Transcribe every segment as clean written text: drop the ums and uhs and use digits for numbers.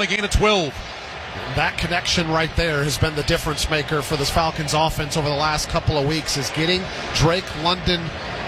a gain of 12. That connection right there has been the difference maker for this Falcons offense over the last couple of weeks, is getting Drake London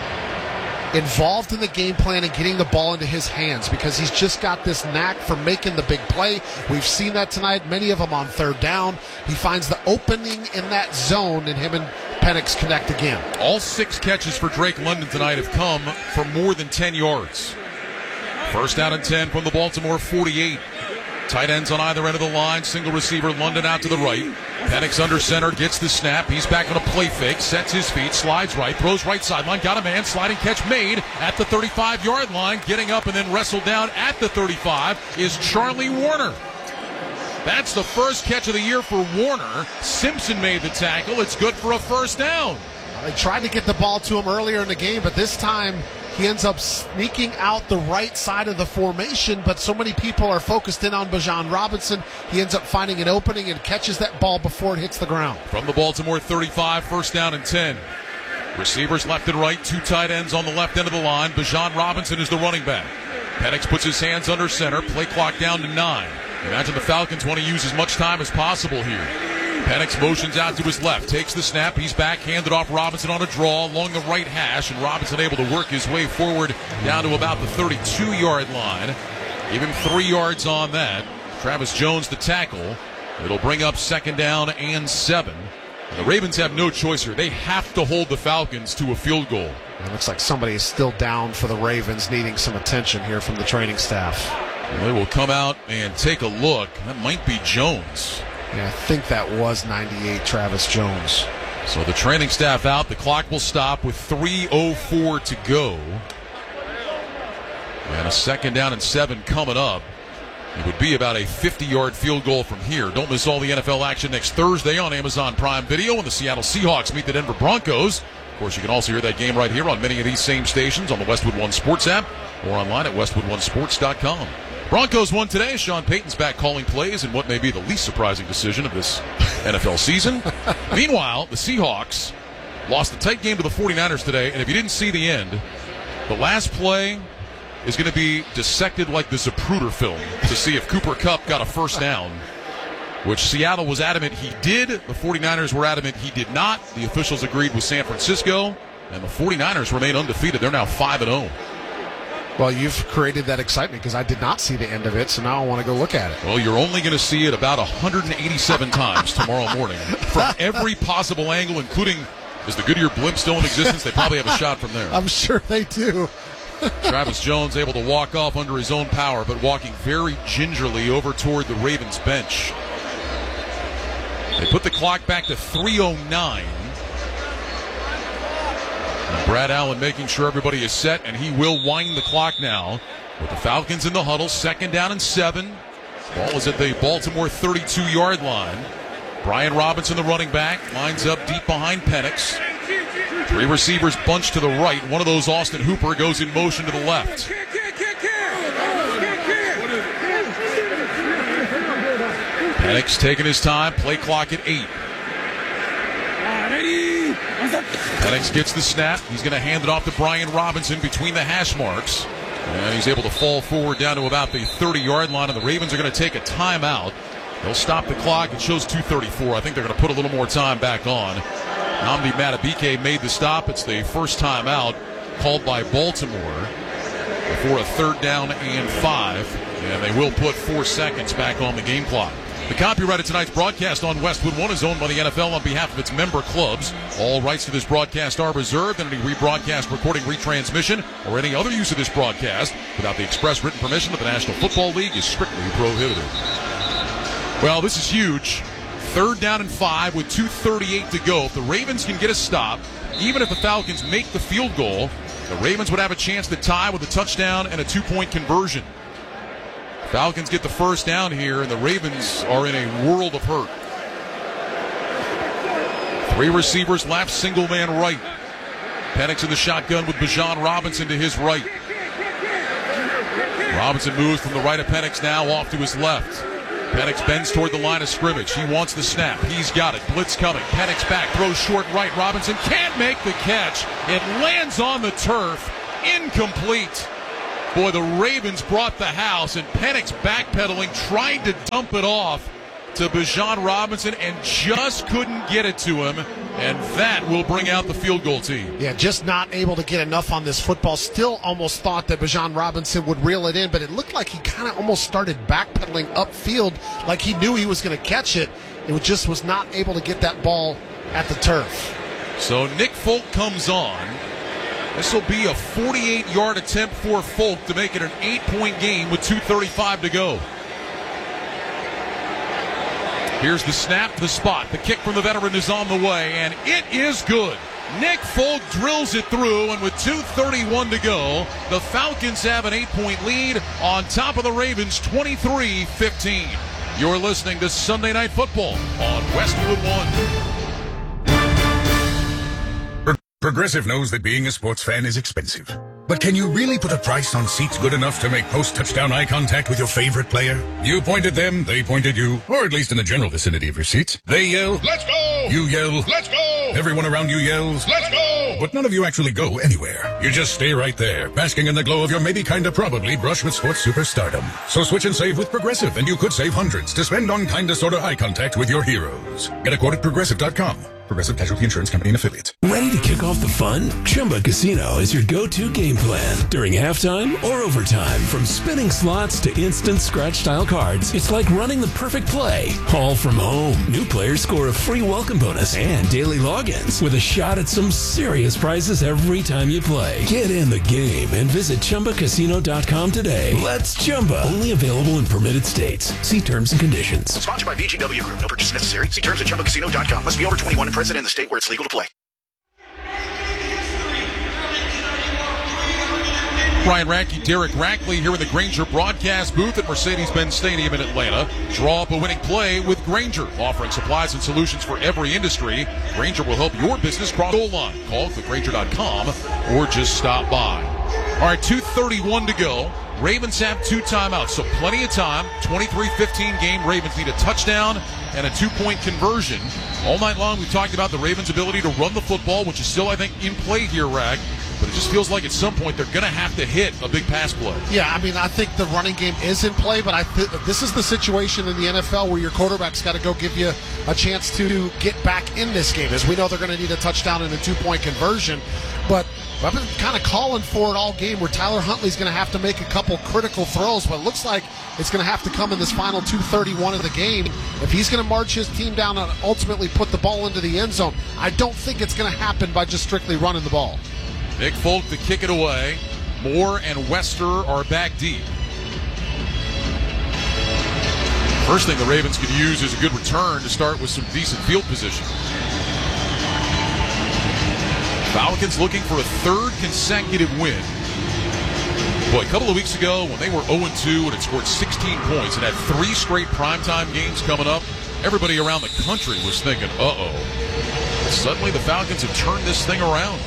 involved in the game plan and getting the ball into his hands, because he's just got this knack for making the big play. We've seen that tonight, many of them on third down. He finds the opening in that zone, and him and Penix connect again. All 6 catches for Drake London tonight have come for more than 10 yards. First down and 10 from the Baltimore 48. Tight ends on either end of the line. Single receiver, London out to the right. Penix under center, gets the snap. He's back on a play fake, sets his feet, slides right, throws right sideline, got a man, sliding catch made at the 35-yard line. Getting up and then wrestled down at the 35 is Charlie Warner. That's the first catch of the year for Warner. Simpson made the tackle. It's good for a first down. They tried to get the ball to him earlier in the game, but this time he ends up sneaking out the right side of the formation, but so many people are focused in on Bijan Robinson. He ends up finding an opening and catches that ball before it hits the ground. From the Baltimore 35, first down and 10. Receivers left and right, 2 tight ends on the left end of the line. Bijan Robinson is the running back. Penix puts his hands under center, play clock down to 9. Imagine the Falcons want to use as much time as possible here. Penix motions out to his left, takes the snap, he's back, handed off Robinson on a draw along the right hash, and Robinson able to work his way forward down to about the 32-yard line. Give him 3 yards on that. Travis Jones the tackle. It'll bring up second down and 7. And the Ravens have no choice here. They have to hold the Falcons to a field goal. It looks like somebody is still down for the Ravens, needing some attention here from the training staff. Well, they will come out and take a look. That might be Jones. Yeah, I think that was 98 Travis Jones. So the training staff out. The clock will stop with 3:04 to go. And a second down and 7 coming up. It would be about a 50-yard field goal from here. Don't miss all the NFL action next Thursday on Amazon Prime Video when the Seattle Seahawks meet the Denver Broncos. Of course, you can also hear that game right here on many of these same stations on the Westwood One Sports app or online at westwoodonesports.com. Broncos won today. Sean Payton's back calling plays in what may be the least surprising decision of this NFL season. Meanwhile, the Seahawks lost a tight game to the 49ers today, and if you didn't see the end, the last play is going to be dissected like the Zapruder film to see if Cooper Kupp got a first down, which Seattle was adamant he did. The 49ers were adamant he did not. The officials agreed with San Francisco, and the 49ers remain undefeated. They're now 5-0. Well, you've created that excitement because I did not see the end of it, so now I want to go look at it. Well, you're only going to see it about 187 times tomorrow morning from every possible angle, including, is the Goodyear blimp still in existence? They probably have a shot from there. I'm sure they do. Travis Jones able to walk off under his own power, but walking very gingerly over toward the Ravens bench. They put the clock back to 3:09. And Brad Allen making sure everybody is set, and he will wind the clock now. With the Falcons in the huddle, second down and 7. Ball is at the Baltimore 32-yard line. Brian Robinson, the running back, lines up deep behind Penix. 3 receivers bunched to the right. One of those, Austin Hooper, goes in motion to the left. Penix taking his time, play clock at 8. Penix gets the snap. He's going to hand it off to Brian Robinson between the hash marks. And he's able to fall forward down to about the 30-yard line, and the Ravens are going to take a timeout. They'll stop the clock. It shows 2:34. I think they're going to put a little more time back on. Nnamdi Madubuike made the stop. It's the first timeout called by Baltimore before a third down and 5. And they will put 4 seconds back on the game clock. The copyright of tonight's broadcast on Westwood One is owned by the NFL on behalf of its member clubs. All rights to this broadcast are reserved, and any rebroadcast, recording, retransmission, or any other use of this broadcast without the express written permission of the National Football League is strictly prohibited. Well, this is huge. Third down and 5 with 2:38 to go. If the Ravens can get a stop, even if the Falcons make the field goal, the Ravens would have a chance to tie with a touchdown and a 2-point conversion. Falcons get the first down here, and the Ravens are in a world of hurt. 3 receivers left, single man right. Penix in the shotgun with Bijan Robinson to his right. Robinson moves from the right of Penix now off to his left. Penix bends toward the line of scrimmage. He wants the snap. He's got it. Blitz coming. Penix back, throws short right. Robinson can't make the catch. It lands on the turf. Incomplete. Boy, the Ravens brought the house, and Penix backpedaling, trying to dump it off to Bijan Robinson, and just couldn't get it to him, and that will bring out the field goal team. Yeah, just not able to get enough on this football. Still almost thought that Bijan Robinson would reel it in, but it looked like he kind of almost started backpedaling upfield like he knew he was going to catch it. It just was not able to get that ball at the turf. So Nick Folk comes on. This will be a 48-yard attempt for Folk to make it an 8-point game with 2:35 to go. Here's the snap, the spot. The kick from the veteran is on the way, and it is good. Nick Folk drills it through, and with 2:31 to go, the Falcons have an 8-point lead on top of the Ravens, 23-15. You're listening to Sunday Night Football on Westwood One. Progressive knows that being a sports fan is expensive. But can you really put a price on seats good enough to make post-touchdown eye contact with your favorite player? You point at them, they point at you, or at least in the general vicinity of your seats. They yell, "Let's go!" You yell, "Let's go!" Everyone around you yells, "Let's go!" But none of you actually go anywhere. You just stay right there, basking in the glow of your maybe kinda probably brush with sports superstardom. So switch and save with Progressive, and you could save hundreds to spend on kinda sorta eye contact with your heroes. Get a quote at Progressive.com. Progressive Casualty Insurance Company and Affiliates. Ready to kick off the fun? Chumba Casino is your go-to game plan during halftime or overtime. From spinning slots to instant scratch-style cards, it's like running the perfect play, all from home. New players score a free welcome bonus and daily logins with a shot at some serious prizes every time you play. Get in the game and visit ChumbaCasino.com today. Let's Chumba. Only available in permitted states. See terms and conditions. Sponsored by VGW Group. No purchase necessary. See terms at ChumbaCasino.com. Must be over 21 and present in the state where it's legal to play. Brian Radke, Derek Rackley here in the Grainger broadcast booth at Mercedes-Benz Stadium in Atlanta. Draw up a winning play with Grainger, offering supplies and solutions for every industry. Grainger will help your business cross the goal line. Call Grainger.com or just stop by. All right, 2:31 to go. Ravens have 2 timeouts, so plenty of time. 23-15 game. Ravens need a touchdown and a 2-point conversion. All night long, we've talked about the Ravens' ability to run the football, which is still, I think, in play here, Rag. But it just feels like at some point they're going to have to hit a big pass play. Yeah, I mean, I think the running game is in play, but this is the situation in the NFL where your quarterback's got to go give you a chance to get back in this game. As we know, they're going to need a touchdown and a 2-point conversion. But I've been kind of calling for it all game where Tyler Huntley's going to have to make a couple critical throws, but it looks like it's going to have to come in this final 2:31 of the game. If he's going to march his team down and ultimately put the ball into the end zone, I don't think it's going to happen by just strictly running the ball. Nick Folk to kick it away. Moore and Wester are back deep. First thing the Ravens could use is a good return to start with some decent field position. Falcons looking for a 3rd consecutive win. Boy, a couple of weeks ago when they were 0-2 and had scored 16 points and had 3 straight primetime games coming up, everybody around the country was thinking, uh-oh. Suddenly the Falcons have turned this thing around.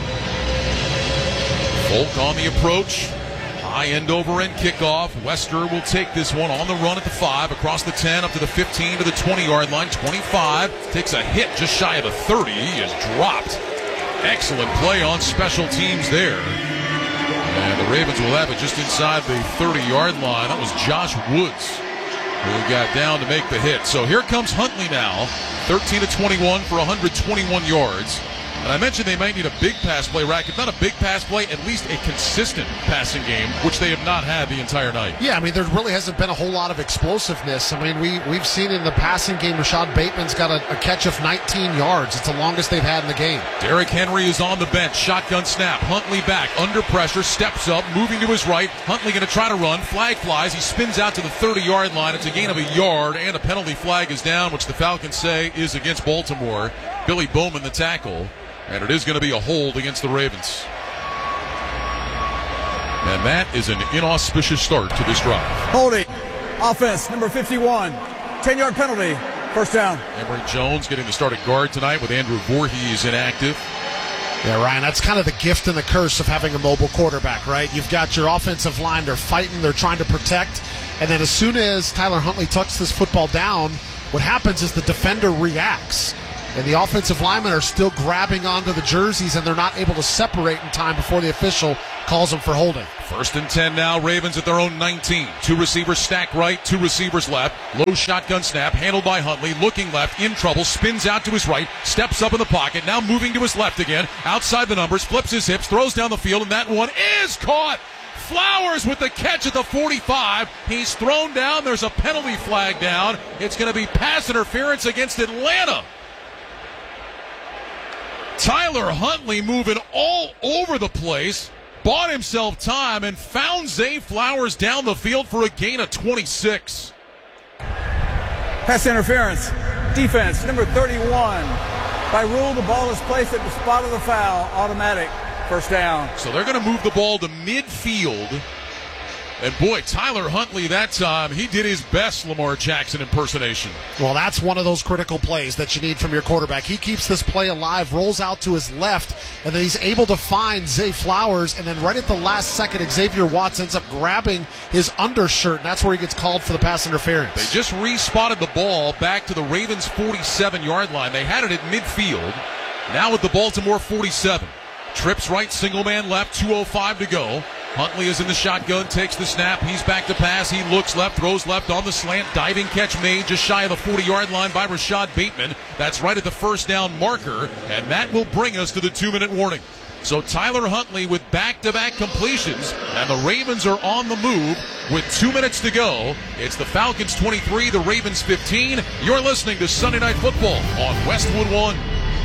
Folk on the approach. High end over end kickoff. Wester will take this one on the run at the 5, across the 10, up to the 15, to the 20-yard line. 25. Takes a hit just shy of the 30. He is dropped. Excellent play on special teams there. And the Ravens will have it just inside the 30-yard line. That was Josh Woods who got down to make the hit. So here comes Huntley now. 13-21 for 121 yards. And I mentioned they might need a big pass play, Rack. If not a big pass play, at least a consistent passing game, which they have not had the entire night. Yeah, I mean, there really hasn't been a whole lot of explosiveness. I mean, we've seen in the passing game, Rashad Bateman's got a catch of 19 yards. It's the longest they've had in the game. Derrick Henry is on the bench. Shotgun snap. Huntley back. Under pressure. Steps up. Moving to his right. Huntley going to try to run. Flag flies. He spins out to the 30-yard line. It's a gain of a yard, and a penalty flag is down, which the Falcons say is against Baltimore. Billy Bowman, the tackle. And it is going to be a hold against the Ravens. And that is an inauspicious start to this drive. Holding. Offense, number 51. 10-yard penalty. First down. Emory Jones getting the start at guard tonight with Andrew Voorhees inactive. Yeah, Ryan, that's kind of the gift and the curse of having a mobile quarterback, right? You've got your offensive line. They're fighting. They're trying to protect. And then as soon as Tyler Huntley tucks this football down, what happens is the defender reacts. And the offensive linemen are still grabbing onto the jerseys, and they're not able to separate in time before the official calls them for holding. 1st and 10 now, Ravens at their own 19. 2 receivers stack right, 2 receivers left. Low shotgun snap, handled by Huntley, looking left, in trouble, spins out to his right, steps up in the pocket, now moving to his left again, outside the numbers, flips his hips, throws down the field, and that one is caught. Flowers with the catch at the 45. He's thrown down. There's a penalty flag down. It's going to be pass interference against Atlanta. Tyler Huntley moving all over the place, bought himself time, and found Zay Flowers down the field for a gain of 26. Pass interference. Defense, number 31. By rule, the ball is placed at the spot of the foul. Automatic. First down. So they're going to move the ball to midfield. And boy, Tyler Huntley that time, he did his best Lamar Jackson impersonation. Well, that's one of those critical plays that you need from your quarterback. He keeps this play alive, rolls out to his left, and then he's able to find Zay Flowers, and then right at the last second, Xavier Watts ends up grabbing his undershirt, and that's where he gets called for the pass interference. They just respotted the ball back to the Ravens' 47-yard line. They had it at midfield. Now at the Baltimore 47. Trips right, single man left, 2:05 to go. Huntley is in the shotgun, takes the snap, he's back to pass, he looks left, throws left on the slant, diving catch made just shy of the 40-yard line by Rashad Bateman. That's right at the first down marker, and that will bring us to the 2-minute warning. So Tyler Huntley with back-to-back completions, and the Ravens are on the move with 2 minutes to go. It's the Falcons 23, the Ravens 15. You're listening to Sunday Night Football on Westwood One.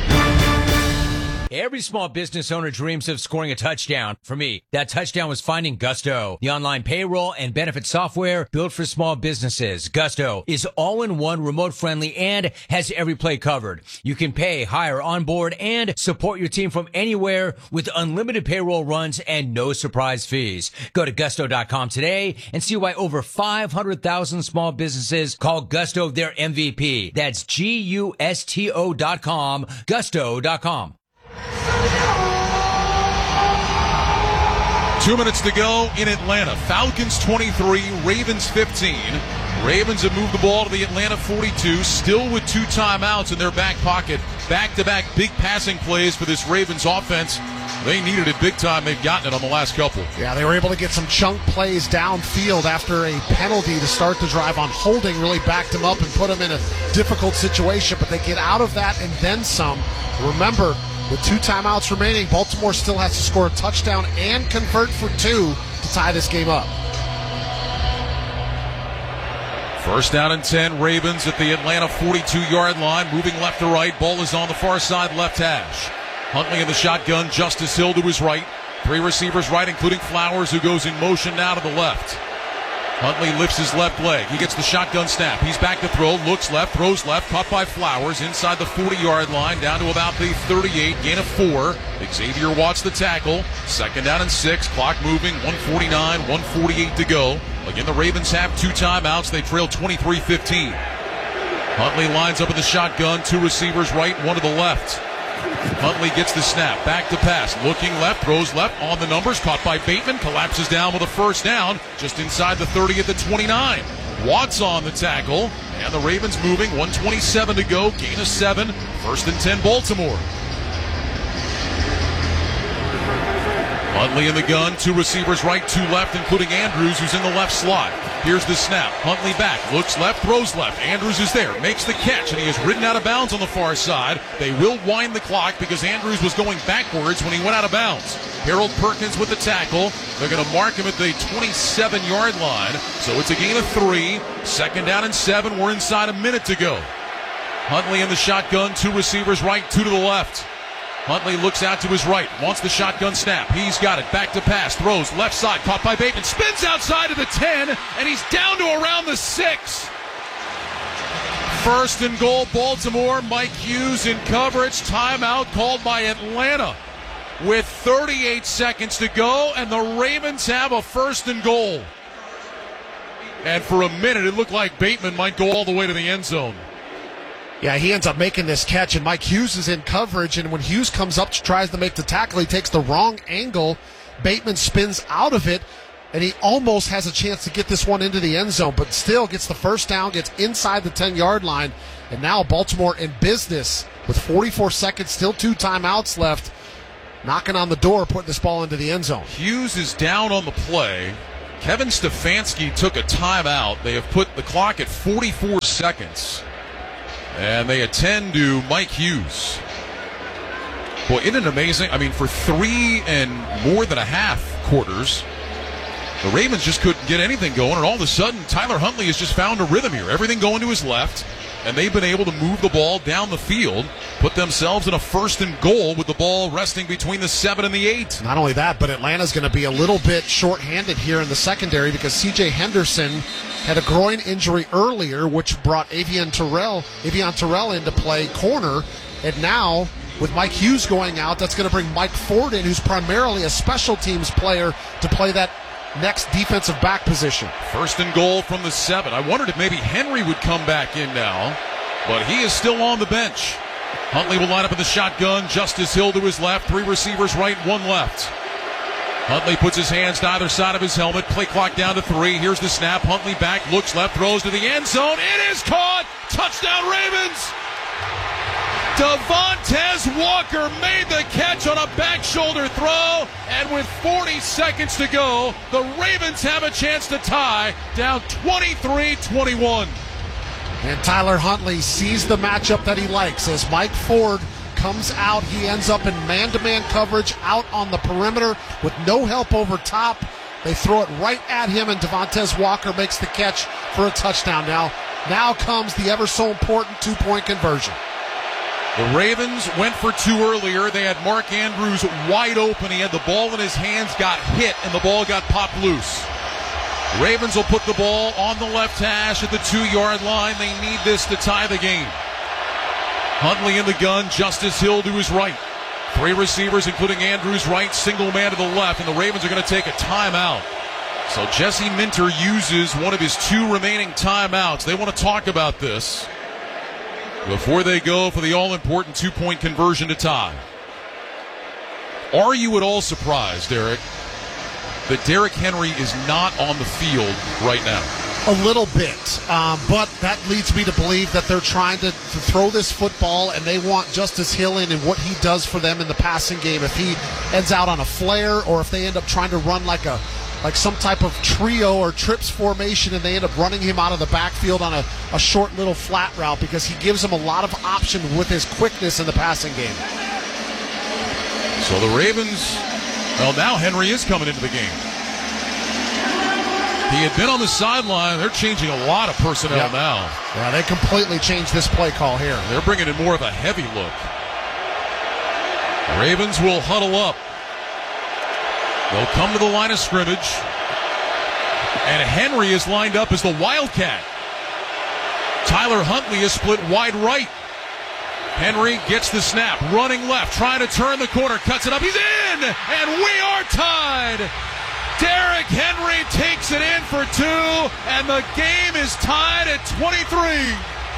Every small business owner dreams of scoring a touchdown. For me, that touchdown was finding Gusto, the online payroll and benefit software built for small businesses. Gusto is all-in-one, remote-friendly, and has every play covered. You can pay, hire, onboard, and support your team from anywhere with unlimited payroll runs and no surprise fees. Go to Gusto.com today and see why over 500,000 small businesses call Gusto their MVP. That's Gusto.com, Gusto.com. 2 minutes to go in Atlanta. Falcons 23, Ravens 15. Ravens have moved the ball to the Atlanta 42, still with 2 timeouts in their back pocket. Back-to-back big passing plays for this Ravens offense. They needed it big time. They've gotten it on the last couple. Yeah, they were able to get some chunk plays downfield after a penalty to start the drive on holding. Really backed them up and put them in a difficult situation, but they get out of that and then some. Remember, with 2 timeouts remaining, Baltimore still has to score a touchdown and convert for 2 to tie this game up. 1st down and 10, Ravens at the Atlanta 42-yard line, moving left to right. Ball is on the far side, left hash. Huntley in the shotgun, Justice Hill to his right. 3 receivers right, including Flowers, who goes in motion now to the left. Huntley lifts his left leg. He gets the shotgun snap. He's back to throw, looks left, throws left, caught by Flowers inside the 40-yard line, down to about the 38, gain of 4. Xavier Watts the tackle. 2nd down and 6, clock moving, 1:49, 1:48 to go. Again, the Ravens have 2 timeouts. They trail 23-15. Huntley lines up in the shotgun, 2 receivers right, 1 to the left. Huntley gets the snap, back to pass, looking left, throws left, on the numbers, caught by Bateman, collapses down with a 1st down, just inside the 30 at the 29. Watts on the tackle, and the Ravens moving, 1:27 to go, gain of 7, 1st and 10 Baltimore. Huntley in the gun, 2 receivers right, 2 left, including Andrews, who's in the left slot. Here's the snap. Huntley back, looks left, throws left. Andrews is there, makes the catch, and he is ridden out of bounds on the far side. They will wind the clock because Andrews was going backwards when he went out of bounds. Harold Perkins with the tackle. They're going to mark him at the 27-yard line, so it's a gain of 3. 2nd down and 7. We're inside a minute to go. Huntley in the shotgun, 2 receivers right, 2 to the left. Huntley looks out to his right, wants the shotgun snap. He's got it, back to pass, throws left side, caught by Bateman, spins outside of the 10, and he's down to around the 6. 1st and goal, Baltimore. Mike Hughes in coverage. Timeout called by Atlanta with 38 seconds to go, and the Ravens have a 1st and goal. And for a minute, it looked like Bateman might go all the way to the end zone. Yeah, he ends up making this catch, and Mike Hughes is in coverage, and when Hughes comes up, tries to make the tackle, he takes the wrong angle. Bateman spins out of it, and he almost has a chance to get this one into the end zone, but still gets the first down, gets inside the 10-yard line, and now Baltimore in business with 44 seconds, still 2 timeouts left, knocking on the door, putting this ball into the end zone. Hughes is down on the play. Kevin Stefanski took a timeout. They have put the clock at 44 seconds, and they attend to Mike Hughes. Boy, isn't it amazing? I mean, for 3 and more than a half quarters, the Ravens just couldn't get anything going, and all of a sudden, Tyler Huntley has just found a rhythm here. Everything going to his left, and they've been able to move the ball down the field, put themselves in a 1st and goal with the ball resting between the 7 and the 8. Not only that, but Atlanta's going to be a little bit shorthanded here in the secondary because C.J. Henderson had a groin injury earlier, which brought Avion Terrell into play corner, and now with Mike Hughes going out, that's going to bring Mike Ford in, who's primarily a special teams player, to play that next defensive back position. 1st and goal from the 7. I wondered if maybe Henry would come back in now, but he is still on the bench. Huntley will line up in the shotgun. Justice Hill to his left. 3 receivers right, 1 left. Huntley puts his hands to either side of his helmet. Play clock down to 3. Here's the snap. Huntley back, looks left, throws to the end zone. It is caught. Touchdown Ravens. Devontae Walker made the catch on a back shoulder throw, and with 40 seconds to go, the Ravens have a chance to tie, down 23-21. And Tyler Huntley sees the matchup that he likes as Mike Ford comes out. He ends up in man-to-man coverage out on the perimeter with no help over top. They throw it right at him, and Devontae Walker makes the catch for a touchdown. Now comes the ever so important 2-point conversion. The Ravens went for 2 earlier. They had Mark Andrews wide open. He had the ball in his hands, got hit, and the ball got popped loose. Ravens will put the ball on the left hash at the 2-yard line. They need this to tie the game. Huntley in the gun, Justice Hill to his right. 3 receivers, including Andrews right, single man to the left, and the Ravens are going to take a timeout. So Jesse Minter uses one of his 2 remaining timeouts. They want to talk about this before they go for the all-important 2-point conversion to tie. Are you at all surprised, Derek, that Derrick Henry is not on the field right now? A little bit, but that leads me to believe that they're trying to throw this football, and they want Justice Hill in and what he does for them in the passing game. If he ends out on a flare, or if they end up trying to run like some type of trio or trips formation, and they end up running him out of the backfield on a short little flat route, because he gives them a lot of option with his quickness in the passing game. So the Ravens, well, now Henry is coming into the game. He had been on the sideline. They're changing a lot of personnel now. Yeah, they completely changed this play call here. They're bringing in more of a heavy look. The Ravens will huddle up. They'll come to the line of scrimmage, and Henry is lined up as the Wildcat. Tyler Huntley is split wide right. Henry gets the snap, running left, trying to turn the corner, cuts it up, he's in, and we are tied. Derrick Henry takes it in for 2, and the game is tied at 23.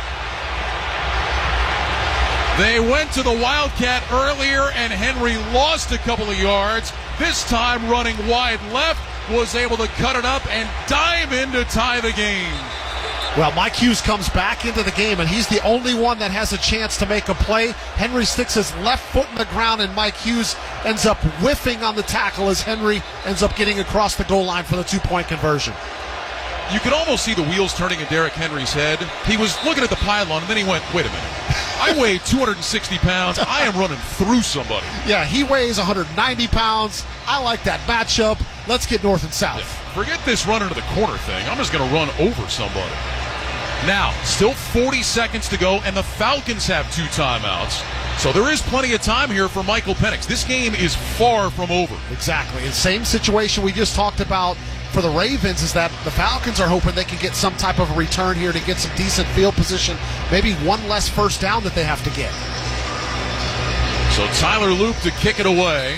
They went to the Wildcat earlier, and Henry lost a couple of yards. This time running wide left, was able to cut it up and dive in to tie the game. Well, Mike Hughes comes back into the game, and he's the only one that has a chance to make a play. Henry sticks his left foot in the ground, and Mike Hughes ends up whiffing on the tackle as Henry ends up getting across the goal line for the 2-point conversion. You could almost see the wheels turning in Derrick Henry's head. He was looking at the pylon, and then he went, wait a minute. I weigh 260 pounds. I am running through somebody. Yeah, he weighs 190 pounds. I like that matchup. Let's get north and south. Yeah, forget this run into the corner thing. I'm just going to run over somebody. Now, still 40 seconds to go, and the Falcons have 2 timeouts. So there is plenty of time here for Michael Penix. This game is far from over. Exactly. The same situation we just talked about for the Ravens is that the Falcons are hoping they can get some type of a return here to get some decent field position, maybe one less first down that they have to get. So Tyler Loop to kick it away.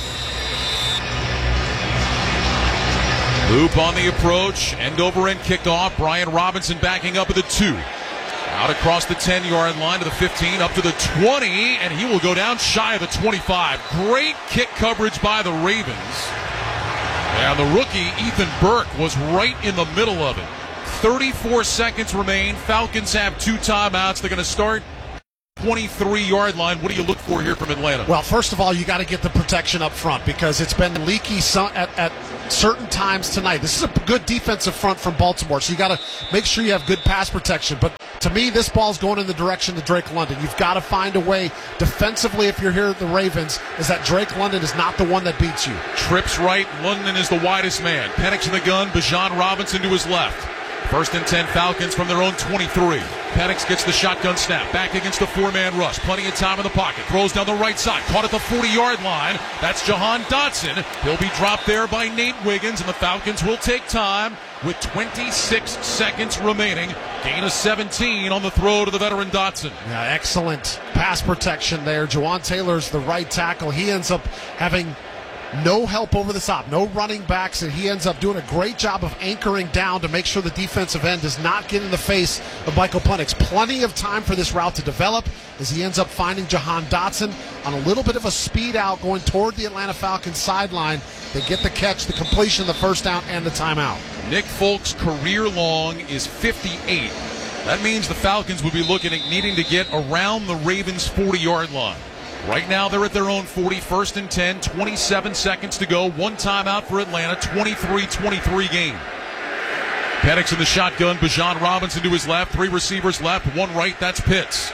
Loop on the approach, end over end kickoff. Brian Robinson backing up at the 2. Out across the 10-yard line to the 15, up to the 20, and he will go down shy of the 25. Great kick coverage by the Ravens. And the rookie, Ethan Burke, was right in the middle of it. 34 seconds remain. Falcons have 2 timeouts. They're going to start 23-yard line. What do you look for here from Atlanta? Well, first of all, you got to get the protection up front because it's been leaky at certain times tonight. This is a good defensive front from Baltimore, so you got to make sure you have good pass protection. But to me, this ball's going in the direction of Drake London. You've got to find a way defensively, if you're here at the Ravens, is that Drake London is not the one that beats you. Trips right. London is the widest man. Penix in the gun. Bijan Robinson to his left. First and 10 Falcons from their own 23. Penix gets the shotgun snap. Back against the 4-man rush. Plenty of time in the pocket. Throws down the right side. Caught at the 40-yard line. That's Jahan Dotson. He'll be dropped there by Nate Wiggins, and the Falcons will take time with 26 seconds remaining. Gain of 17 on the throw to the veteran Dotson. Yeah, excellent pass protection there. Jawan Taylor's the right tackle. He ends up having no help over the top, no running backs, and he ends up doing a great job of anchoring down to make sure the defensive end does not get in the face of Michael Penix. Plenty of time for this route to develop as he ends up finding Jahan Dotson on a little bit of a speed out going toward the Atlanta Falcons sideline. They get the catch, the completion, the first down, and the timeout. Nick Folk's career long is 58. That means the Falcons would be looking at needing to get around the Ravens' 40-yard line. Right now, they're at their own 40, 1st and 10, 27 seconds to go. 1 timeout for Atlanta, 23-23 game. Penix in the shotgun, Bijan Robinson to his left, 3 receivers left, 1 right, that's Pitts.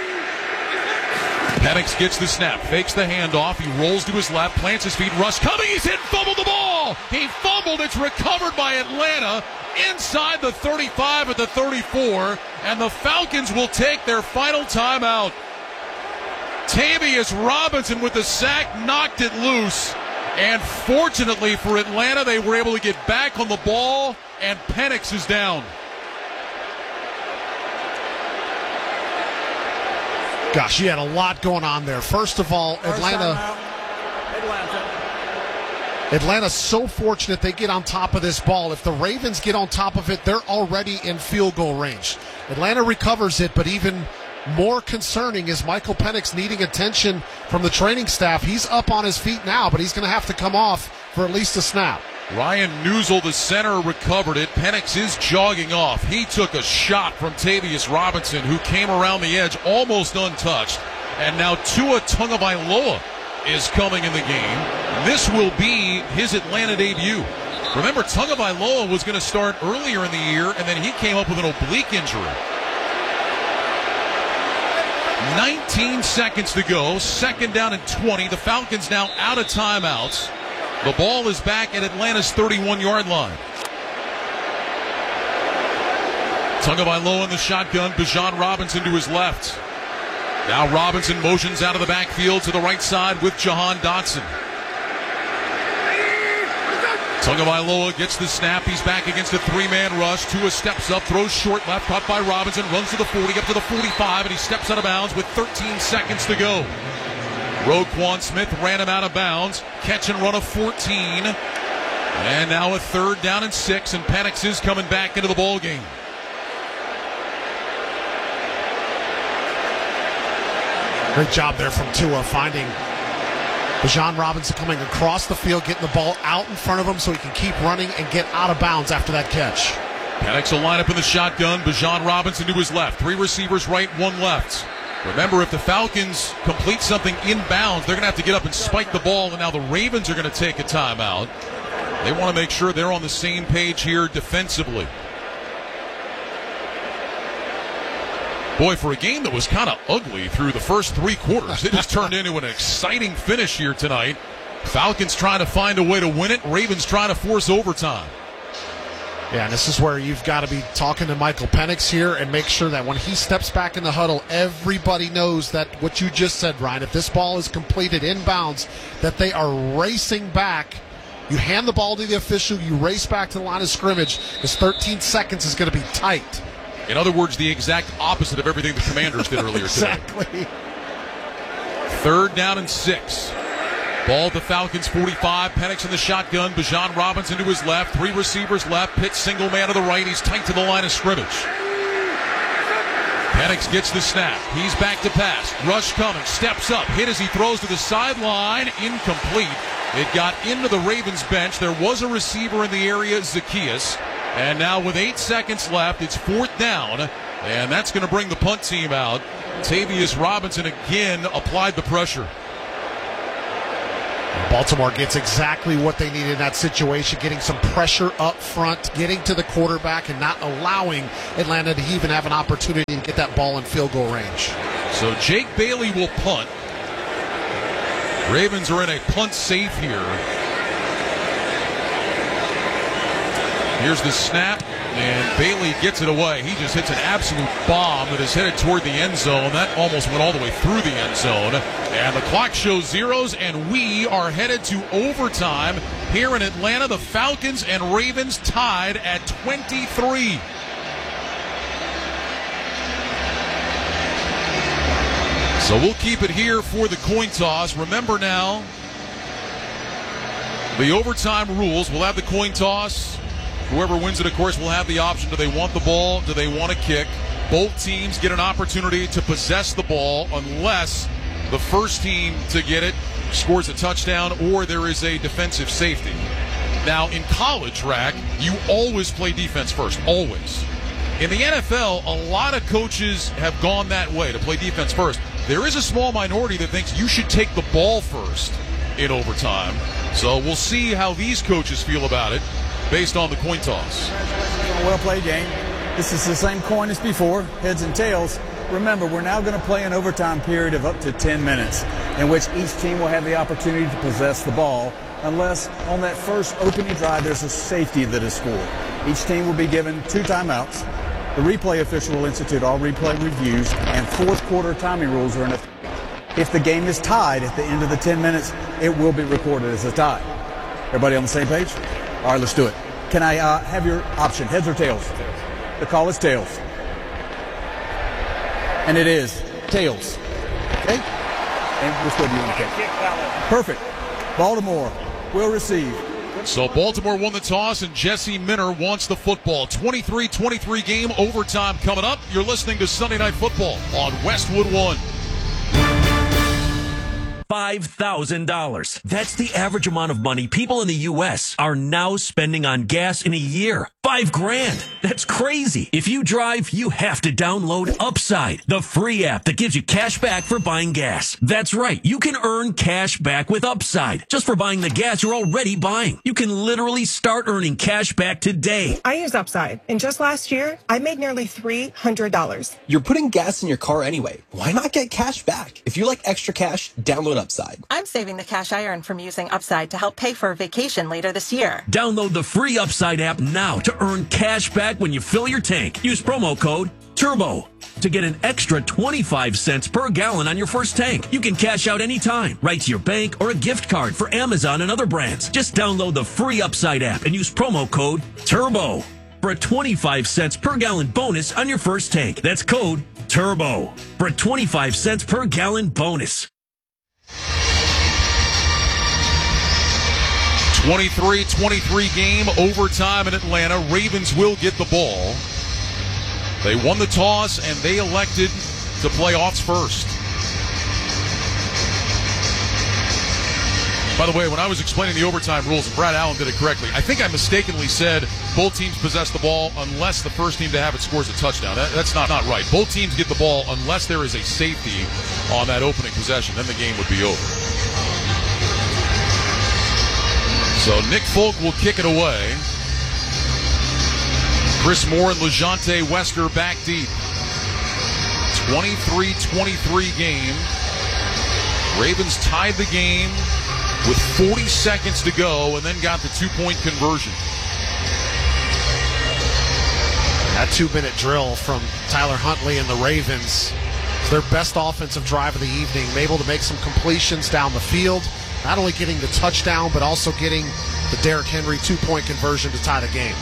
Penix gets the snap, fakes the handoff, he rolls to his left, plants his feet, rush coming, he's hit, fumbled the ball! He fumbled, it's recovered by Atlanta inside the 35 at the 34, and the Falcons will take their final timeout. Tavius Robinson with the sack knocked it loose, and fortunately for Atlanta, they were able to get back on the ball, and Penix is down. Gosh, you had a lot going on there. First of all, Atlanta's so fortunate they get on top of this ball. If the Ravens get on top of it, they're already in field goal range. Atlanta recovers it, but even more concerning is Michael Penix needing attention from the training staff. He's up on his feet now, but he's going to have to come off for at least a snap. Ryan Newsel, the center, recovered it. Penix is jogging off. He took a shot from Tavius Robinson, who came around the edge almost untouched. And now Tua Tagovailoa is coming in the game. This will be his Atlanta debut. Remember, Tagovailoa was going to start earlier in the year, and then he came up with an oblique injury. 19 seconds to go, 2nd down and 20. The Falcons now out of timeouts. The ball is back at Atlanta's 31-yard line. Tagovailoa in the shotgun, Bijan Robinson to his left. Now Robinson motions out of the backfield to the right side with Jahan Dotson. Tagovailoa gets the snap. He's back against a 3-man rush. Tua steps up, throws short left, caught by Robinson, runs to the 40, up to the 45, and he steps out of bounds with 13 seconds to go. Roquan Smith ran him out of bounds. Catch and run of 14. And now a 3rd down and 6, and Penix is coming back into the ball game. Great job there from Tua finding Bijan Robinson coming across the field, getting the ball out in front of him so he can keep running and get out of bounds after that catch. Penix will line up in the shotgun. Bijan Robinson to his left. 3 receivers right, 1 left. Remember, if the Falcons complete something inbounds, they're going to have to get up and spike the ball, and now the Ravens are going to take a timeout. They want to make sure they're on the same page here defensively. Boy, for a game that was kind of ugly through the first 3 quarters, it has turned into an exciting finish here tonight. Falcons trying to find a way to win it. Ravens trying to force overtime. Yeah, and this is where you've got to be talking to Michael Penix here and make sure that when he steps back in the huddle, everybody knows that what you just said, Ryan, if this ball is completed inbounds, that they are racing back. You hand the ball to the official, you race back to the line of scrimmage, because 13 seconds is going to be tight. In other words, the exact opposite of everything the Commanders did earlier today. Exactly. 3rd down and 6. Ball at the Falcons 45. Penix in the shotgun. Bijan Robinson to his left. 3 receivers left. Pitts single man to the right. He's tight to the line of scrimmage. Penix gets the snap. He's back to pass. Rush coming. Steps up. Hit as he throws to the sideline. Incomplete. It got into the Ravens bench. There was a receiver in the area, Zacchaeus. And now with 8 seconds left, it's 4th down. And that's going to bring the punt team out. Tavius Robinson again applied the pressure. Baltimore gets exactly what they need in that situation, getting some pressure up front, getting to the quarterback, and not allowing Atlanta to even have an opportunity to get that ball in field goal range. So Jake Bailey will punt. Ravens are in a punt safe here. Here's the snap, and Bailey gets it away. He just hits an absolute bomb that is headed toward the end zone. That almost went all the way through the end zone. And the clock shows zeros, and we are headed to overtime here in Atlanta. The Falcons and Ravens tied at 23. So we'll keep it here for the coin toss. Remember now, the overtime rules. We'll have the coin toss. Whoever wins it, of course, will have the option. Do they want the ball? Do they want to kick? Both teams get an opportunity to possess the ball unless the first team to get it scores a touchdown or there is a defensive safety. Now, in college, Rack, you always play defense first, always. In the NFL, a lot of coaches have gone that way, to play defense first. There is a small minority that thinks you should take the ball first in overtime. So we'll see how these coaches feel about it based on the coin toss. A well-played game. This is the same coin as before, heads and tails. Remember, we're now going to play an overtime period of up to 10 minutes in which each team will have the opportunity to possess the ball unless on that first opening drive there's a safety that is scored. Each team will be given 2 timeouts. The replay official will institute all replay reviews, and fourth quarter timing rules are in effect. If the game is tied at the end of the 10 minutes, it will be recorded as a tie. Everybody on the same page? All right, let's do it. Can I have your option, heads or tails? The call is tails. And it is tails. Okay? And which way do you want to kick? Perfect. Baltimore will receive. So Baltimore won the toss, and Jesse Minner wants the football. 23-23 game, overtime coming up. You're listening to Sunday Night Football on Westwood One. $5,000. That's the average amount of money people in the U.S. are now spending on gas in a year. $5,000. That's crazy. If you drive, you have to download Upside, the free app that gives you cash back for buying gas. That's right. You can earn cash back with Upside just for buying the gas you're already buying. You can literally start earning cash back today. I use Upside, and just last year, I made nearly $300. You're putting gas in your car anyway. Why not get cash back? If you like extra cash, download Upside. I'm saving the cash I earn from using Upside to help pay for a vacation later this year. Download the free Upside app now to earn cash back when you fill your tank. Use promo code TURBO to get an extra 25 cents per gallon on your first tank. You can cash out anytime, right to your bank or a gift card for Amazon and other brands. Just download the free Upside app and use promo code TURBO for a 25 cents per gallon bonus on your first tank. That's code TURBO for a 25 cents per gallon bonus. 23-23 game, overtime in Atlanta. Ravens will get the ball. They won the toss, and they elected to play offs first. By the way, when I was explaining the overtime rules, and Brad Allen did it correctly, I think I mistakenly said both teams possess the ball unless the first team to have it scores a touchdown. That's not right. Both teams get the ball unless there is a safety on that opening possession. Then the game would be over. So Nick Folk will kick it away. Chris Moore and LeJontay Wester back deep. 23-23 game. Ravens tied the game with 40 seconds to go and then got the 2-point conversion. That 2-minute drill from Tyler Huntley and the Ravens is their best offensive drive of the evening. Able to make some completions down the field. Not only getting the touchdown, but also getting the Derrick Henry 2-point conversion to tie the game.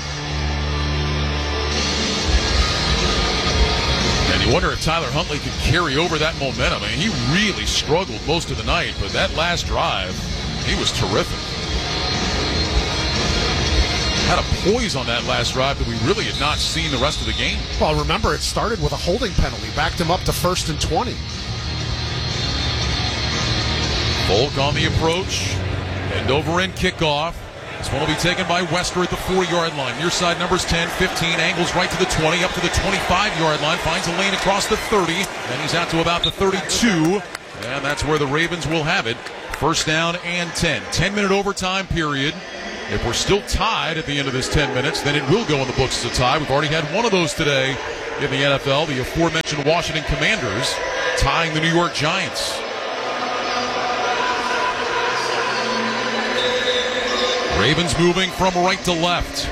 And you wonder if Tyler Huntley could carry over that momentum. I mean, he really struggled most of the night, but that last drive, he was terrific. Had a poise on that last drive that we really had not seen the rest of the game. Well, remember, it started with a holding penalty. Backed him up to 1st and 20. Folk on the approach. And over in kickoff. This one will be taken by Wester at the 4-yard line. Near side numbers 10, 15, angles right to the 20, up to the 25-yard line, finds a lane across the 30, and he's out to about the 32, and that's where the Ravens will have it. First down and 10. 10-minute overtime period. If we're still tied at the end of this 10 minutes, then it will go in the books as a tie. We've already had one of those today in the NFL, the aforementioned Washington Commanders tying the New York Giants. Ravens moving from right to left.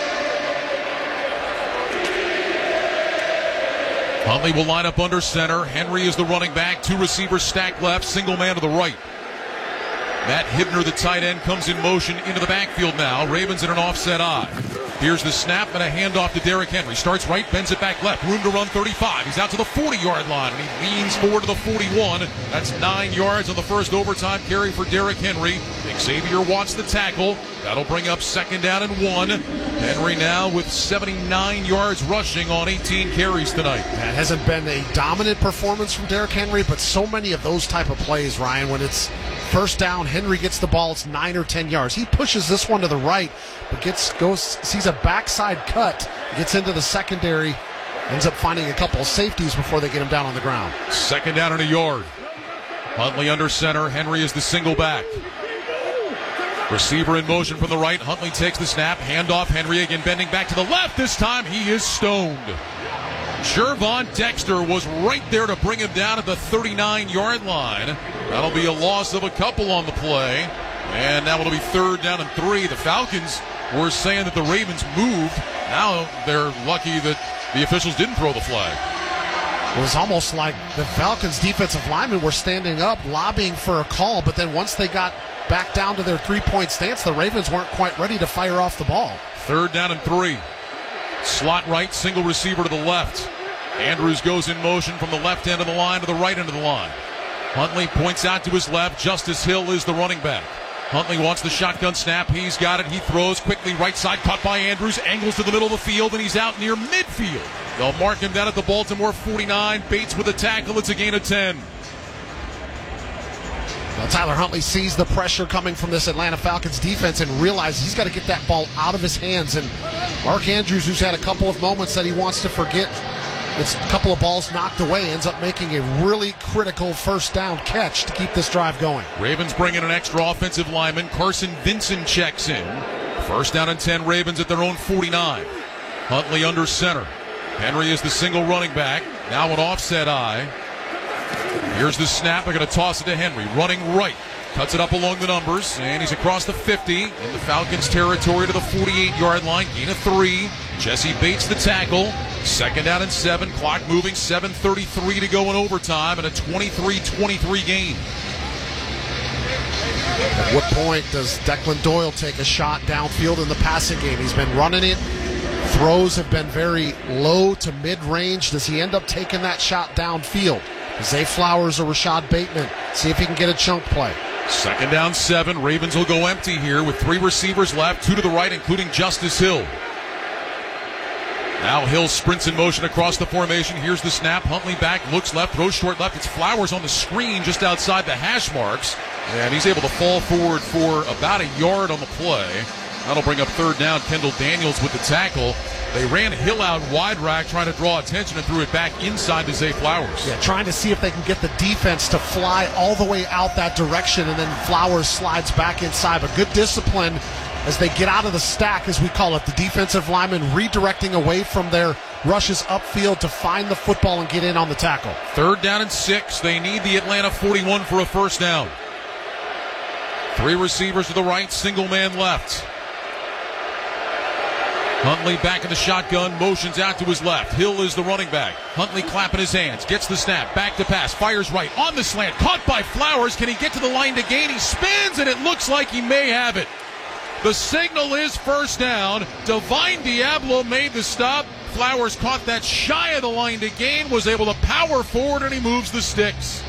Huntley will line up under center. Henry is the running back. 2 receivers stacked left, single man to the right. Matt Hibner, the tight end, comes in motion into the backfield now. Ravens in an offset eye. Here's the snap and a handoff to Derrick Henry. Starts right, bends it back left. Room to run 35. He's out to the 40-yard line, and he leans forward to the 41. That's 9 yards on the first overtime carry for Derrick Henry. Xavier Watts the tackle. That'll bring up second down and 1. Henry now with 79 yards rushing on 18 carries tonight. That hasn't been a dominant performance from Derrick Henry, but so many of those type of plays, Ryan, when it's first down, Henry gets the ball, it's 9 or 10 yards. He pushes this one to the right, but sees a backside cut, gets into the secondary, ends up finding a couple of safeties before they get him down on the ground. Second down and a yard. Huntley under center. Henry is the single back. Receiver in motion from the right. Huntley takes the snap. Handoff. Henry again bending back to the left. This time he is stoned. Gervon Dexter was right there to bring him down at the 39-yard line. That'll be a loss of a couple on the play. And now it'll be third down and 3. The Falcons were saying that the Ravens moved. Now they're lucky that the officials didn't throw the flag. It was almost like the Falcons' defensive linemen were standing up, lobbying for a call, but then once they got back down to their 3-point stance, the Ravens weren't quite ready to fire off the ball. Third down and 3. Slot right, single receiver to the left. Andrews goes in motion from the left end of the line to the right end of the line. Huntley points out to his left. Justice Hill is the running back. Huntley wants the shotgun snap. He's got it. He throws quickly right side, caught by Andrews. Angles to the middle of the field, and he's out near midfield. They'll mark him down at the Baltimore 49. Bates with a tackle. It's a gain of 10. Well, Tyler Huntley sees the pressure coming from this Atlanta Falcons defense and realizes he's got to get that ball out of his hands. And Mark Andrews, who's had a couple of moments that he wants to forget, it's a couple of balls knocked away, ends up making a really critical first down catch to keep this drive going. Ravens bring in an extra offensive lineman. Carson Vincent checks in. First down and 10, Ravens at their own 49. Huntley under center. Henry is the single running back. Now an offset eye. Here's the snap. They're going to toss it to Henry. Running right. Cuts it up along the numbers, and he's across the 50 in the Falcons' territory to the 48-yard line. Gain of 3. Jesse Bates the tackle. Second down and 7. Clock moving. 7:33 to go in overtime, and a 23-23 game. At what point does Declan Doyle take a shot downfield in the passing game? He's been running it. Throws have been very low to mid-range. Does he end up taking that shot downfield? Zay Flowers or Rashad Bateman. See if he can get a chunk play. Second down 7. Ravens will go empty here with 3 receivers left, 2 to the right, including Justice Hill. Now Hill sprints in motion across the formation. Here's the snap. Huntley back, looks left, throws short left. It's Flowers on the screen just outside the hash marks. And he's able to fall forward for about a yard on the play. That'll bring up third down. Kendall Daniels with the tackle. They ran Hill out wide rack trying to draw attention and threw it back inside to Zay Flowers. Yeah, trying to see if they can get the defense to fly all the way out that direction, and then Flowers slides back inside. But good discipline as they get out of the stack, as we call it. The defensive linemen redirecting away from their rushes upfield to find the football and get in on the tackle. Third down and 6. They need the Atlanta 41 for a first down. 3 receivers to the right, single man left. Huntley back in the shotgun, motions out to his left. Hill is the running back. Huntley clapping his hands, gets the snap, back to pass, fires right, on the slant, caught by Flowers. Can he get to the line to gain? He spins, and it looks like he may have it. The signal is first down. Divine Diablo made the stop. Flowers caught that shy of the line to gain, was able to power forward, and he moves the sticks.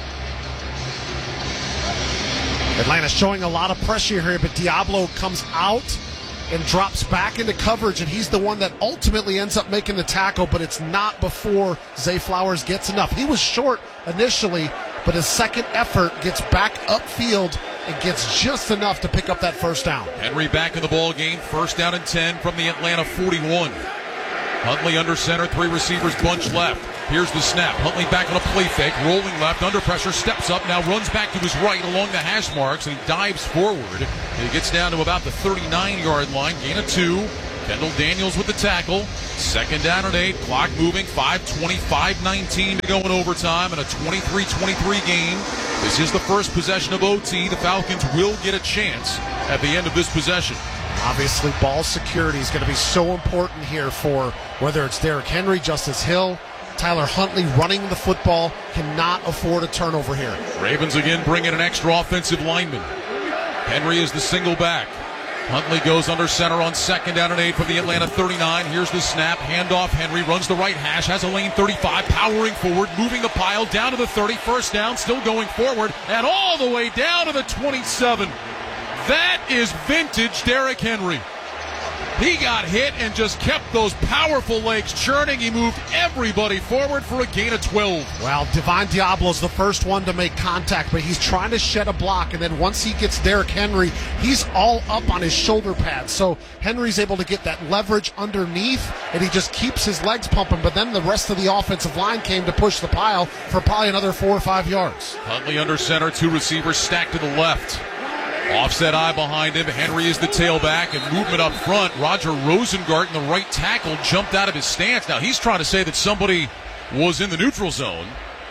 Atlanta showing a lot of pressure here, but Diablo comes out and drops back into coverage, and he's the one that ultimately ends up making the tackle, but it's not before Zay Flowers gets enough. He was short initially, but his second effort gets back upfield and gets just enough to pick up that first down. Henry back in the ball game. First down and 10 from the Atlanta 41. Huntley under center, 3 receivers bunch left. Here's the snap. Huntley back on a play fake, rolling left, under pressure, steps up, now runs back to his right along the hash marks, and he dives forward. And he gets down to about the 39-yard line, gain of 2. Kendall Daniels with the tackle. Second down and 8. Clock moving. 5:20, 5:19 to go in overtime, and a 23-23 game. This is the first possession of OT. The Falcons will get a chance at the end of this possession. Obviously, ball security is going to be so important here for whether it's Derrick Henry, Justice Hill, Tyler Huntley running the football. Cannot afford a turnover here. Ravens again bring in an extra offensive lineman. Henry is the single back. Huntley goes under center on second down and 8 from the Atlanta 39. Here's the snap. Handoff. Henry runs the right hash. Has a lane 35. Powering forward. Moving the pile down to the 30. First down. Still going forward. And all the way down to the 27. That is vintage Derrick Henry. He got hit and just kept those powerful legs churning. He moved everybody forward for a gain of 12. Well, Divine Diablo's the first one to make contact, but he's trying to shed a block, and then once he gets Derrick Henry, he's all up on his shoulder pads. So Henry's able to get that leverage underneath, and he just keeps his legs pumping, but then the rest of the offensive line came to push the pile for probably another 4 or 5 yards. Huntley under center, 2 receivers stacked to the left. Offset eye behind him. Henry is the tailback, and movement up front. Roger Rosengarten, the right tackle, jumped out of his stance. Now he's trying to say that somebody was in the neutral zone.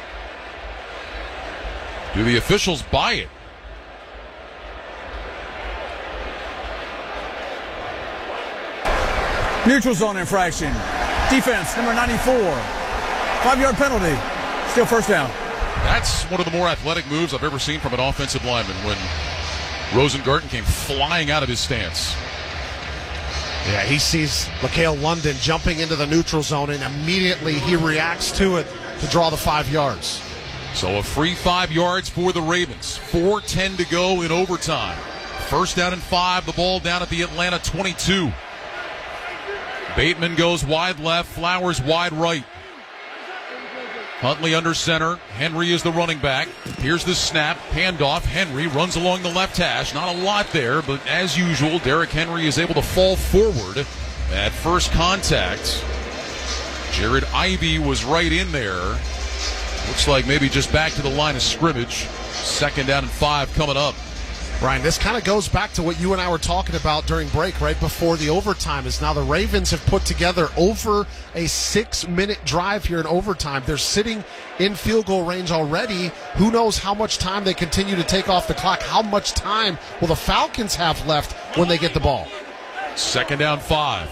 Do the officials buy it? Neutral zone infraction. Defense, number 94. 5-yard penalty. Still first down. That's one of the more athletic moves I've ever seen from an offensive lineman when Rosengarten came flying out of his stance. Yeah, he sees Mikael London jumping into the neutral zone, and immediately he reacts to it to draw the 5 yards. So a free 5 yards for the Ravens. 4:10 to go in overtime. First down and 5, the ball down at the Atlanta 22. Bateman goes wide left, Flowers wide right. Huntley under center. Henry is the running back. Here's the snap. Handoff. Henry runs along the left hash. Not a lot there, but as usual, Derrick Henry is able to fall forward at first contact. Jared Ivey was right in there. Looks like maybe just back to the line of scrimmage. Second down and 5 coming up. Ryan, this kind of goes back to what you and I were talking about during break, right before the overtime, is now the Ravens have put together over a 6-minute drive here in overtime. They're sitting in field goal range already. Who knows how much time they continue to take off the clock? How much time will the Falcons have left when they get the ball? Second down 5.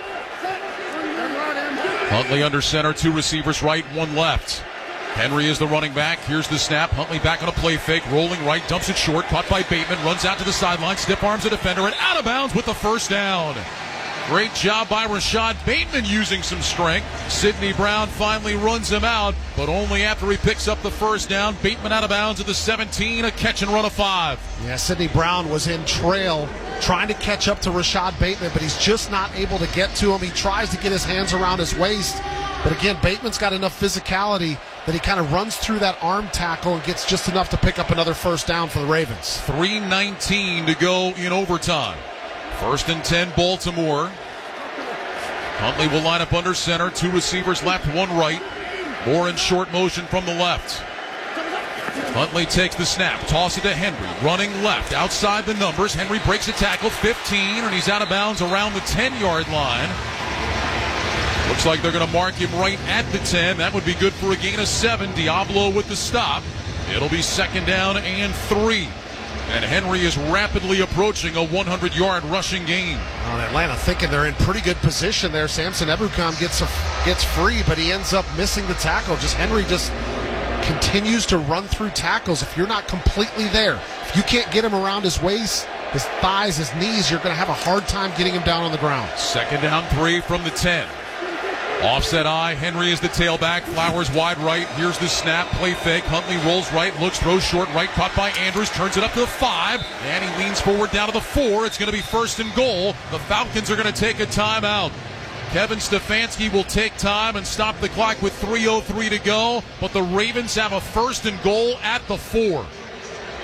Huntley under center, 2 receivers right, 1 left. Henry is the running back. Here's the snap. Huntley back on a play fake, rolling right, dumps it short, caught by Bateman, runs out to the sideline, stiff arms a defender, and out of bounds with the first down. Great job by Rashad Bateman using some strength. Sidney Brown finally runs him out, but only after he picks up the first down. Bateman out of bounds at the 17, a catch and run of 5. Yeah, Sidney Brown was in trail trying to catch up to Rashad Bateman, but he's just not able to get to him. He tries to get his hands around his waist, but again, Bateman's got enough physicality that he kind of runs through that arm tackle and gets just enough to pick up another first down for the Ravens. 3:19 to go in overtime. First and 10, Baltimore. Huntley will line up under center. 2 receivers left, 1 right. Moore in short motion from the left. Huntley takes the snap, toss it to Henry, running left, outside the numbers. Henry breaks a tackle, 15, and he's out of bounds around the 10-yard line. Looks like they're going to mark him right at the 10. That would be good for a gain of 7. Diablo with the stop. It'll be second down and 3. And Henry is rapidly approaching a 100-yard rushing game. Well, Atlanta thinking they're in pretty good position there. Samson Ebukam gets free, but he ends up missing the tackle. Henry just continues to run through tackles. If you're not completely there, if you can't get him around his waist, his thighs, his knees, you're going to have a hard time getting him down on the ground. Second down 3 from the 10. Offset eye, Henry is the tailback, Flowers wide right, here's the snap, play fake, Huntley rolls right, looks, throws short right, caught by Andrews, turns it up to the 5, and he leans forward down to the 4, it's going to be first and goal. The Falcons are going to take a timeout. Kevin Stefanski will take time and stop the clock with 3:03 to go, but the Ravens have a first and goal at the 4.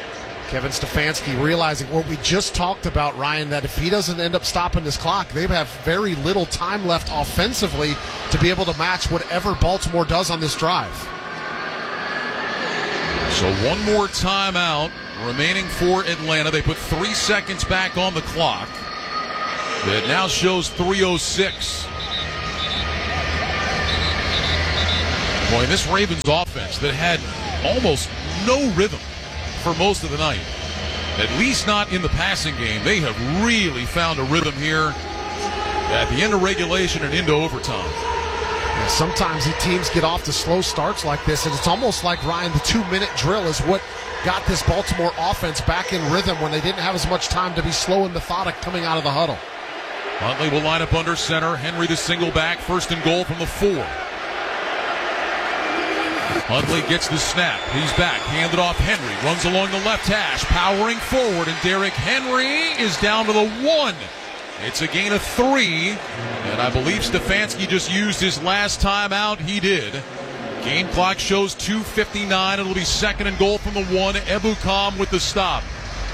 Kevin Stefanski realizing what we just talked about, Ryan, that if he doesn't end up stopping this clock, they have very little time left offensively to be able to match whatever Baltimore does on this drive. So one more timeout remaining for Atlanta. They put 3 seconds back on the clock. It now shows 3:06. Boy, this Ravens offense that had almost no rhythm for most of the night, at least not in the passing game, they have really found a rhythm here at the end of regulation and into overtime. Yeah, sometimes the teams get off to slow starts like this, and it's almost like, Ryan, the 2-minute drill is what got this Baltimore offense back in rhythm when they didn't have as much time to be slow and methodic coming out of the huddle. Huntley will line up under center. Henry the single back, 1st and goal from the 4. Huntley gets the snap. He's back. Handed off Henry. Runs along the left hash. Powering forward. And Derrick Henry is down to the 1. It's a gain of 3. And I believe Stefanski just used his last timeout. He did. Game clock shows 2:59. It'll be 2nd and goal from the 1. Ebukam with the stop.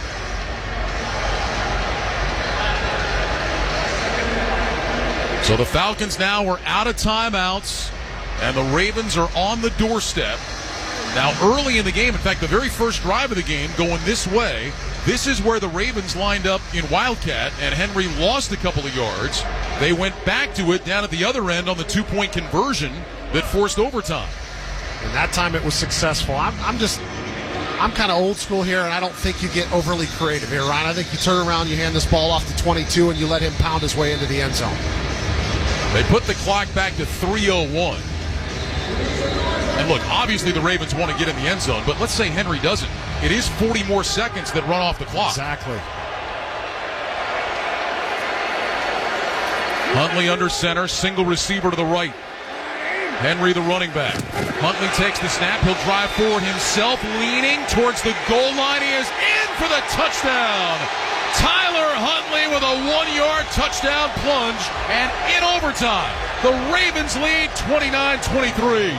So the Falcons now are out of timeouts. And the Ravens are on the doorstep. Now, early in the game, in fact, the very first drive of the game going this way, this is where the Ravens lined up in Wildcat, and Henry lost a couple of yards. They went back to it down at the other end on the 2-point conversion that forced overtime. And that time it was successful. I'm kind of old school here, and I don't think you get overly creative here, Ryan. I think you turn around, you hand this ball off to 22, and you let him pound his way into the end zone. They put the clock back to 3:01. And look, obviously the Ravens want to get in the end zone, but let's say Henry doesn't. It is 40 more seconds that run off the clock. Exactly. Huntley under center, single receiver to the right. Henry the running back. Huntley takes the snap. He'll drive forward himself, leaning towards the goal line. He is in for the touchdown. Tyler Huntley with a 1-yard touchdown plunge, and in overtime, the Ravens lead 29-23.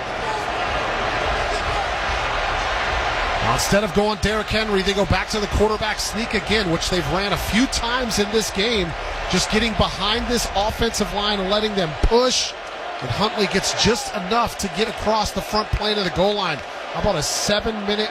Now, instead of going Derrick Henry, they go back to the quarterback sneak again, which they've ran a few times in this game, just getting behind this offensive line and letting them push. And Huntley gets just enough to get across the front plane of the goal line. How about a 7-minute